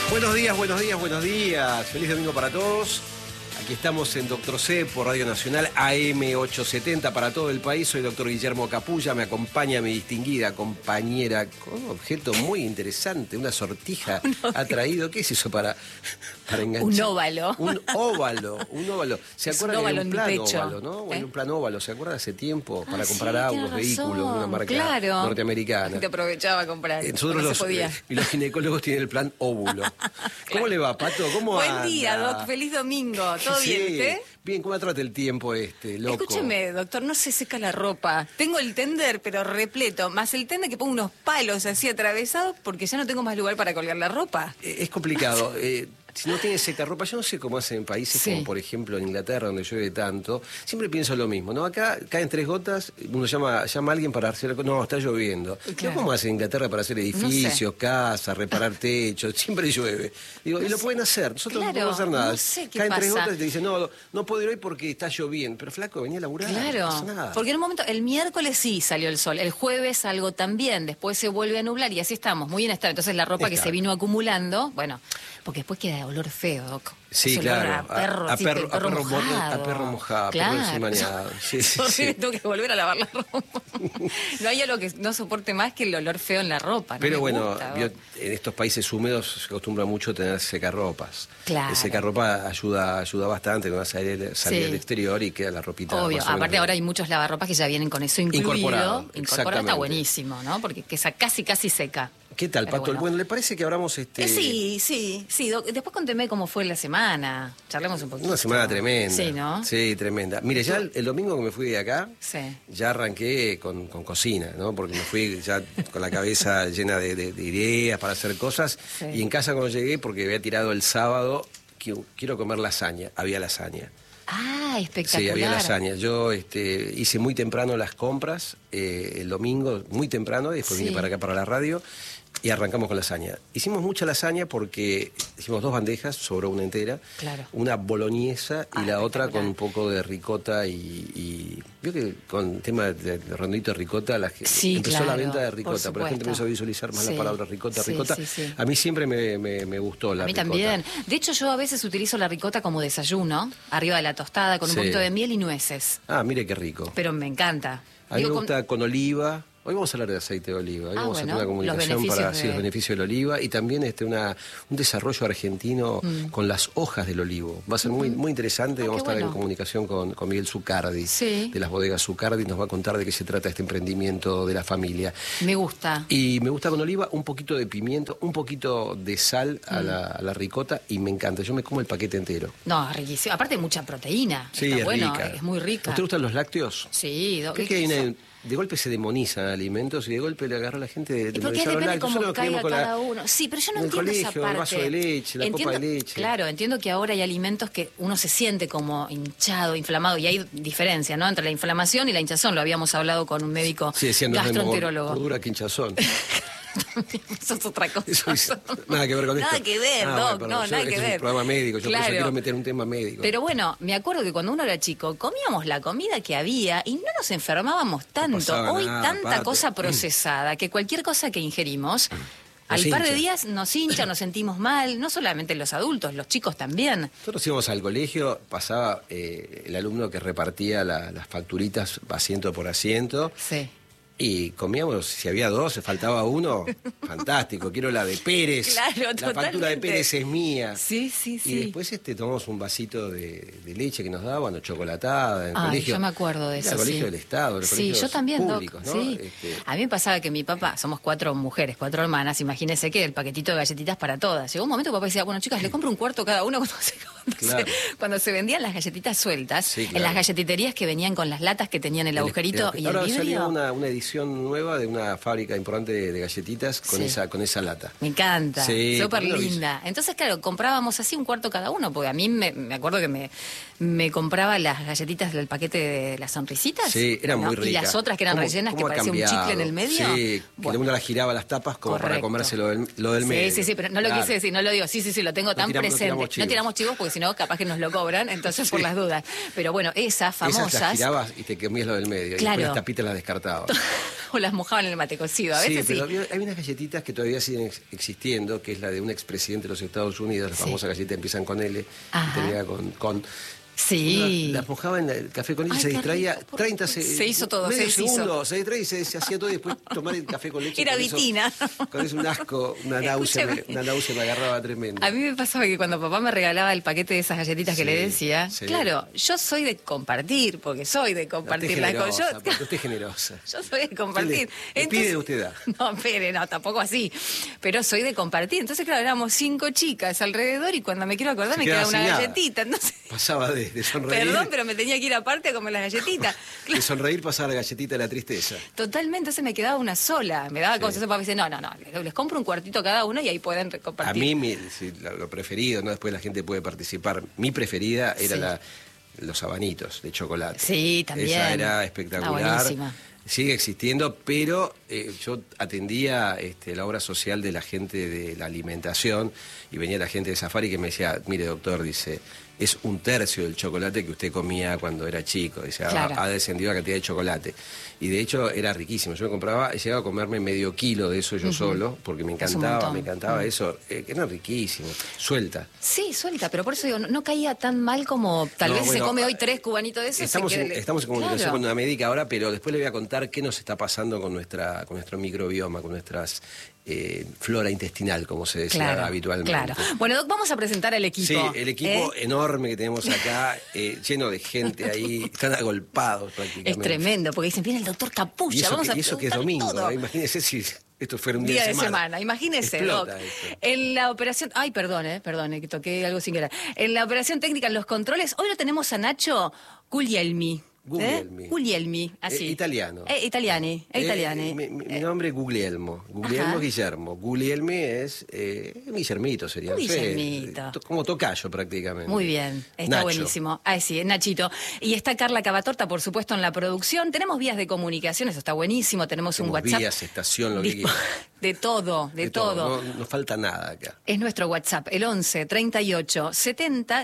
Buenos días, buenos días, buenos días. Feliz domingo para todos. Aquí estamos en Doctor C por Radio Nacional AM870 para todo el país. Soy doctor Guillermo Capulla, me acompaña mi distinguida compañera con un objeto muy interesante, una sortija ha traído. ¿Qué es eso para enganchar? Un óvalo. Un óvalo. ¿Se acuerdan de un plan óvalo, no? ¿Eh? Un plan óvalo, ¿se acuerdan hace tiempo? Para comprar autos, vehículos de una marca norteamericana. Te aprovechaba a comprar. Nosotros y los ginecólogos tienen el plan óvulo. ¿Cómo le va, Pato? ¿Cómo Buen anda? día, Doc. Feliz domingo. ¿Todo bien, usted? Bien, ¿cómo trata el tiempo loco? Escúcheme, doctor, no se seca la ropa. Tengo el tender, pero repleto. Más el tender que pongo unos palos así atravesados porque ya no tengo más lugar para colgar la ropa. Es complicado. Si no tiene secarropa, yo no sé cómo hacen en países como, por ejemplo, en Inglaterra, donde llueve tanto. Siempre pienso lo mismo, ¿no? Acá caen 3 gotas, uno llama a alguien para hacer... No, está lloviendo. Claro. ¿Cómo hacen en Inglaterra para hacer edificios, casas, reparar techos? Siempre llueve. Digo, y lo pueden hacer. Nosotros no podemos hacer nada. No sé qué caen pasa. 3 gotas y te dicen, no puedo ir hoy porque está lloviendo. Pero flaco, venía a laburar. Claro, no pasa nada. porque en un momento, el miércoles sí salió el sol, el jueves algo también, después se vuelve a nublar y así estamos, muy inestable. Entonces la ropa que se vino acumulando, bueno, porque después queda olor feo, Doc. Sí, ese claro. A perro mojado. Claro. Perro Claro. encima. Sí. Tengo que volver a lavar la ropa. No hay algo que no soporte más que el olor feo en la ropa. No Pero me bueno, gusta, en estos países húmedos se acostumbra mucho tener secarropas. Claro. El secarropa ayuda bastante, no vas a salir al exterior y queda la ropita. obvio, más o menos aparte ahora hay muchos lavarropas que ya vienen con eso incluido. Incorporado, Está exactamente. buenísimo, ¿no? Porque esa casi seca. ¿Qué tal, Pero Pato? Bueno, ¿le parece que abramos Sí, Doc, después conteme cómo fue la semana. Charlemos un poquito. Una semana tremenda. Sí, ¿no? Sí, tremenda. Mire, ya el domingo que me fui de acá, ya arranqué con cocina, ¿no? Porque me fui ya con la cabeza llena de ideas para hacer cosas. Sí. Y en casa cuando llegué, porque había tirado el sábado, quiero comer lasaña. Había lasaña. Ah, espectacular. Sí, había lasaña. Yo hice muy temprano las compras, el domingo, muy temprano, y después vine para acá, para la radio, y arrancamos con lasaña. Hicimos mucha lasaña porque hicimos 2 bandejas, sobró una entera, una boloñesa y la otra con un poco de ricota y vio que con el tema de rondito de ricota empezó la venta de ricota, pero la gente empezó a visualizar más la palabra ricota. Sí. A mí siempre me gustó la ricota. A mí también. De hecho, yo a veces utilizo la ricota como desayuno, arriba de la tostada, con un poquito de miel y nueces. Ah, mire qué rico. Pero me encanta. A mí me gusta con oliva. Hoy vamos a hablar de aceite de oliva. Hoy vamos a hacer una comunicación para los beneficios de la oliva y también un desarrollo argentino con las hojas del olivo. Va a ser muy interesante. Vamos a estar en comunicación con Miguel Zucardi, de las bodegas Zucardi. Nos va a contar de qué se trata este emprendimiento de la familia. Me gusta. Y me gusta con oliva, un poquito de pimiento, un poquito de sal a la ricota y me encanta. Yo me como el paquete entero. No, riquísimo. Aparte mucha proteína. Sí, está es bueno, rica. Es muy rica. ¿Te gustan los lácteos? Sí. Creo que de golpe se demonizan alimentos y de golpe le agarra a la gente de porque depende cómo caiga cada uno. Sí, pero yo no entiendo esa parte. El vaso de leche, la copa de leche. Claro, entiendo que ahora hay alimentos que uno se siente como hinchado, inflamado, y hay diferencia, ¿no? Entre la inflamación y la hinchazón. Lo habíamos hablado con un médico gastroenterólogo. Por dura que hinchazón. Eso es otra cosa. Nada que ver con esto. Nada que ver, Doc, nada que ver. Es un programa médico, yo por eso quiero meter un tema médico. Pero bueno, me acuerdo que cuando uno era chico, comíamos la comida que había y no nos enfermábamos tanto. Hoy tanta cosa procesada, que cualquier cosa que ingerimos, al par de días nos hincha, nos sentimos mal, no solamente los adultos, los chicos también. Nosotros íbamos al colegio, pasaba el alumno que repartía las facturitas asiento por asiento. Sí. Y comíamos, si había 2, se faltaba uno, fantástico, quiero la de Pérez. Claro, la factura de Pérez es mía. Sí. Y después tomamos un vasito de leche que nos daban, chocolatada, en el colegio. Yo me acuerdo de eso, el colegio del Estado, los colegios yo también, públicos, Doc, ¿no? sí. A mí me pasaba que mi papá, somos 4 mujeres, 4 hermanas, imagínese que el paquetito de galletitas para todas. Llegó un momento que papá decía, bueno, chicas, le compro un cuarto cada uno cuando se vendían las galletitas sueltas, en las galletiterías que venían con las latas que tenían el agujerito y el vidrio. Ahora salió una edición nueva de una fábrica importante de galletitas con esa lata. Me encanta, súper no linda. Entonces, claro, comprábamos así un cuarto cada uno, porque a mí me acuerdo que me compraba las galletitas del paquete de las sonrisitas. Sí, eran muy ricas. Y las otras que eran rellenas, que parecía un chicle en el medio. Sí, que uno las giraba las tapas como para comerse lo del medio. Sí, pero no lo quise decir, no lo digo. Sí, lo tengo tan presente. No tiramos chivos porque si si no, capaz que nos lo cobran, entonces por las dudas. Pero bueno, esas famosas... Esas las girabas y te comías lo del medio, claro. Y después las tapitas las descartabas. O las mojaban en el mate cocido, a veces pero hay unas galletitas que todavía siguen existiendo, que es la de un expresidente de los Estados Unidos, las famosas galletitas empiezan con L, y termina con Sí. Las mojaba en el café con leche, se distraía 30 segundos. Se hizo todo, se distraía y se hacía todo y después tomar el café con leche. Era vitina. Con eso un asco, una náusea me agarraba tremendo. A mí me pasaba que cuando papá me regalaba el paquete de esas galletitas que le decía, claro, yo soy de compartir, porque soy de compartir las cosas. Usted es generosa. Yo soy de compartir. Pide usted da. No, espere, no, tampoco así. Pero soy de compartir. Entonces, claro, éramos 5 chicas alrededor y cuando me quiero acordar me queda una galletita. Entonces... Pasaba de sonreír. Perdón, pero me tenía que ir aparte a comer las galletitas. De sonreír pasaba la galletita de la tristeza. Totalmente, entonces me quedaba una sola. Me daba cosas, papá dice, no, les compro un cuartito a cada uno y ahí pueden compartir. A mí, lo preferido, ¿no? Después la gente puede participar. Mi preferida era los habanitos de chocolate. Sí, también. Esa era espectacular. Buenísima. Sigue existiendo, pero yo atendía la obra social de la gente de la alimentación y venía la gente de Safari que me decía, mire doctor, dice, es 1/3 del chocolate que usted comía cuando era chico, dice, ha descendido la cantidad de chocolate. Y de hecho era riquísimo, yo me compraba, llegaba a comerme medio kilo de eso yo solo, porque me encantaba eso, que era riquísimo, suelta. Sí, suelta, pero por eso digo, no caía tan mal como tal vez se come hoy 3 cubanitos de eso. Estamos en comunicación con una médica ahora, pero después le voy a contar qué nos está pasando con nuestro microbioma, con nuestras flora intestinal, como se decía habitualmente. Claro. Bueno, Doc, vamos a presentar al equipo. Sí, el equipo enorme que tenemos acá, lleno de gente ahí, están agolpados prácticamente. Es tremendo, porque dicen, viene el doctor Capulla, y eso que es domingo, imagínense si esto fuera un día de semana. Imagínese, Doc. En la operación... Ay, perdón, que toqué algo sin querer. En la operación técnica, en los controles, hoy lo tenemos a Nacho Guglielmi. Guglielmi, así. Italiano. Italiani. Mi nombre es Guglielmo. Guillermo. Guglielmi es Guillermito, sería. Guillermito. Como tocayo prácticamente. Muy bien, está buenísimo. Sí, es Nachito. Y está Carla Cavatorta, por supuesto, en la producción. Tenemos vías de comunicación, eso está buenísimo. Tenemos un WhatsApp. Vías, estación, lo que quieras. De todo. No falta nada acá. Es nuestro WhatsApp, el 11 38 70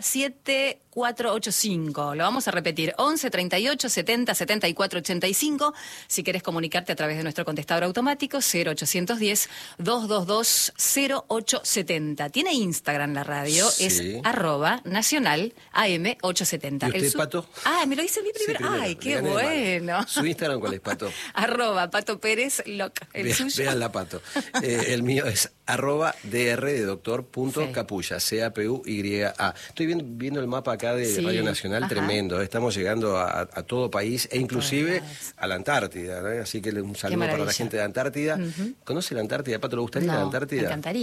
7485. Lo vamos a repetir, 11 38 70 74 85. Si querés comunicarte a través de nuestro contestador automático, 0810 222 0870. Tiene Instagram la radio, es @nacional AM870. ¿Y usted, Pato? Me lo dice mi primero. Ay, qué bueno. ¿Su Instagram cuál es, Pato? @Pato Pérez Loc. El suyo. Véanla, Pato. El mío es @dr de doctor.capulla, CAPUYA. Estoy viendo el mapa acá de Radio Nacional, tremendo. Estamos llegando a todo país e inclusive a la Antártida, ¿no? Así que un saludo para la gente de Antártida. ¿Conoce la Antártida, Pato? ¿Le gustaría ir a la Antártida? Me encantaría.